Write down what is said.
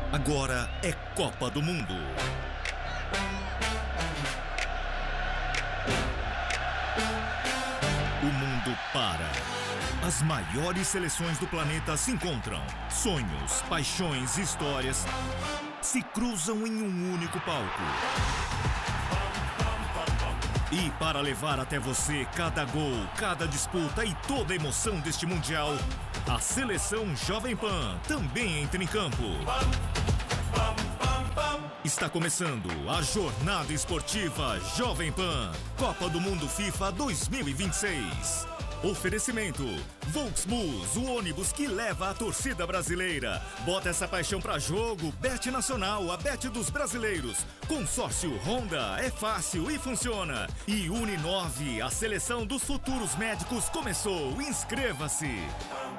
Agora é Copa do Mundo. O mundo para. As maiores seleções do planeta se encontram. Sonhos, paixões e histórias se cruzam em um único palco. E para levar até você cada gol, cada disputa e toda a emoção deste Mundial, a Seleção Jovem Pan também entra em campo. Está começando a jornada esportiva Jovem Pan, Copa do Mundo FIFA 2026. Oferecimento: Volksbus, o ônibus que leva a torcida brasileira. Bota essa paixão pra jogo, Bet Nacional, a Bet dos brasileiros. Consórcio Honda, é fácil e funciona. E Uninove, a seleção dos futuros médicos começou. Inscreva-se.